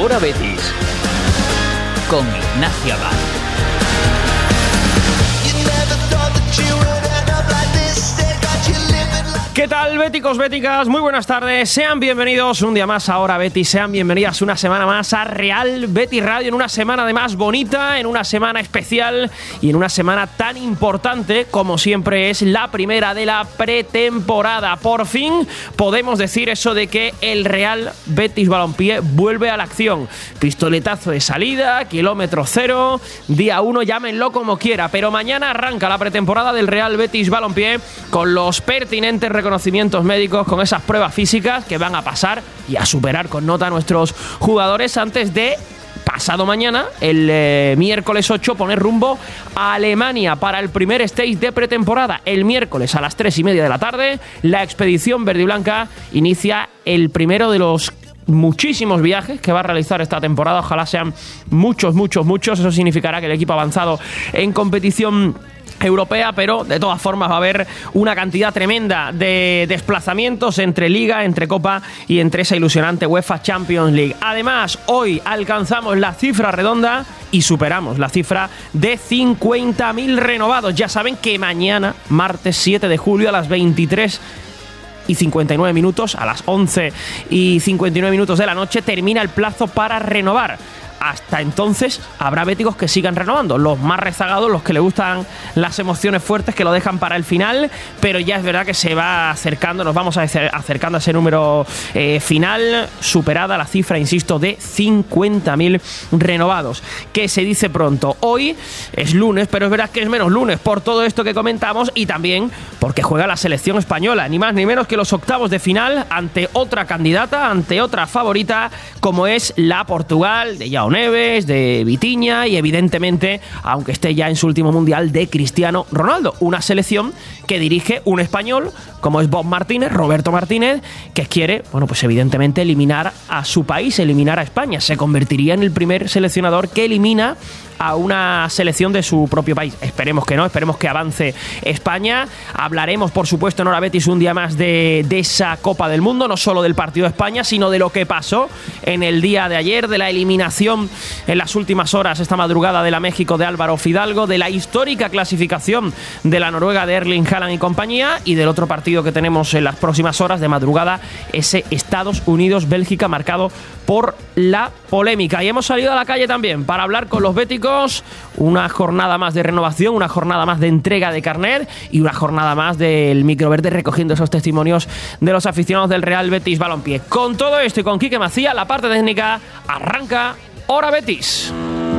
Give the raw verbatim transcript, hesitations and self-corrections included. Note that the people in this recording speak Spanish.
Ahora Betis, con Ignacio Abad. ¿Qué tal, béticos, béticas? Muy buenas tardes, sean bienvenidos un día más a Ahora Betis, sean bienvenidas una semana más a Real Betis Radio, en una semana además bonita, en una semana especial y en una semana tan importante como siempre es la primera de la pretemporada. Por fin podemos decir eso de que el Real Betis Balompié vuelve a la acción. Pistoletazo de salida, kilómetro cero, día uno, llámenlo como quiera, pero mañana arranca la pretemporada del Real Betis Balompié con los pertinentes reconocimientos médicos, con esas pruebas físicas que van a pasar y a superar con nota a nuestros jugadores antes de pasado mañana, el eh, miércoles ocho, poner rumbo a Alemania para el primer stage de pretemporada. El miércoles a las tres y media de la tarde, la expedición verde y blanca inicia el primero de los muchísimos viajes que va a realizar esta temporada. Ojalá sean muchos, muchos, muchos. Eso significará que el equipo ha avanzado en competición europea, pero de todas formas va a haber una cantidad tremenda de desplazamientos entre Liga, entre Copa y entre esa ilusionante UEFA Champions League. Además, hoy alcanzamos la cifra redonda y superamos la cifra de cincuenta mil renovados. Ya saben que mañana, martes siete de julio, a las veintitrés y cincuenta y nueve minutos, a las once y cincuenta y nueve minutos de la noche, termina el plazo para renovar. Hasta entonces habrá béticos que sigan renovando, los más rezagados, los que le gustan las emociones fuertes, que lo dejan para el final, pero ya es verdad que se va acercando, nos vamos acercando a ese número eh, final, superada la cifra, insisto, de cincuenta mil renovados, que se dice pronto. Hoy es lunes, pero es verdad que es menos lunes por todo esto que comentamos y también porque juega la selección española, ni más ni menos que los octavos de final ante otra candidata, ante otra favorita, como es la Portugal de João Neves, de Vitinha y evidentemente, aunque esté ya en su último mundial, de Cristiano Ronaldo. Una selección que dirige un español como es Bob Martínez, Roberto Martínez, que quiere, bueno, pues evidentemente eliminar a su país, eliminar a España. Se convertiría en el primer seleccionador que elimina a una selección de su propio país. Esperemos que no, esperemos que avance España. Hablaremos, por supuesto, en Hora Betis un día más de, de esa Copa del Mundo, no solo del partido de España, sino de lo que pasó en el día de ayer, de la eliminación en las últimas horas, esta madrugada, de la México de Álvaro Fidalgo, de la histórica clasificación de la Noruega de Erling Haaland y compañía, y del otro partido que tenemos en las próximas horas de madrugada, ese Estados Unidos-Bélgica, marcado por la polémica. Y hemos salido a la calle también para hablar con los béticos, una jornada más de renovación, una jornada más de entrega de carnet y una jornada más del microverde recogiendo esos testimonios de los aficionados del Real Betis Balompié. Con todo esto y con Quique Macía, la parte técnica, arranca Hora Betis.